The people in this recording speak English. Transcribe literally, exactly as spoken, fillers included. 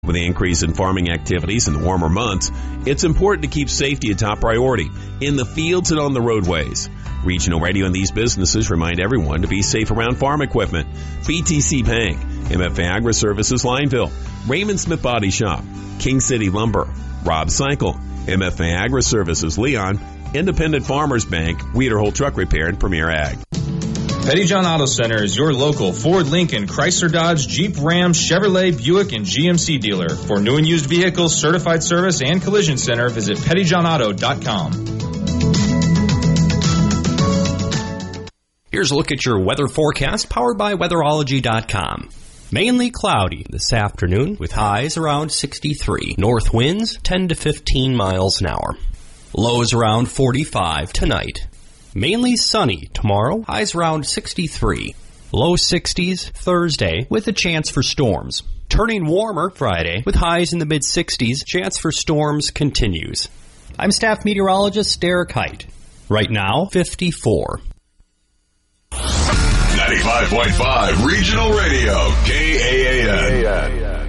With the increase in farming activities in the warmer months, it's important to keep safety a top priority in the fields and on the roadways. Regional Radio and these businesses remind everyone to be safe around farm equipment. B T C Bank, M F A Agri-Services Lineville, Raymond Smith Body Shop, King City Lumber, Rob Cycle, M F A Agri-Services Leon, Independent Farmers Bank, Wiederholt Truck Repair, and Premier Ag. Pettyjohn Auto Center is your local Ford, Lincoln, Chrysler, Dodge, Jeep, Ram, Chevrolet, Buick, and G M C dealer. For new and used vehicles, certified service, and collision center, visit pettyjohn auto dot com. Here's a look at your weather forecast powered by weatherology dot com. Mainly cloudy this afternoon with highs around sixty-three. North winds ten to fifteen miles an hour. Lows around forty-five tonight. Mainly sunny tomorrow, highs around sixty-three. Low sixties Thursday with a chance for storms. Turning warmer Friday with highs in the mid-sixties. Chance for storms continues. I'm staff meteorologist Derek Height. Right now, fifty-four. ninety-five point five Regional Radio, K A A N.